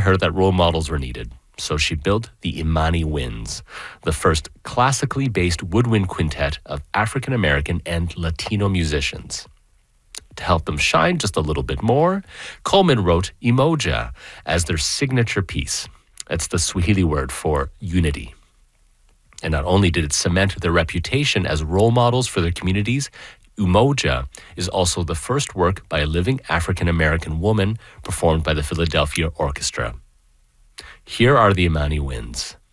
her that role models were needed. So she built the Imani Winds, the first classically based woodwind quintet of African American and Latino musicians. To help them shine just a little bit more, Coleman wrote Umoja as their signature piece. It's the Swahili word for unity. And not only did it cement their reputation as role models for their communities, Umoja is also the first work by a living African-American woman performed by the Philadelphia Orchestra. Here are the Imani Winds.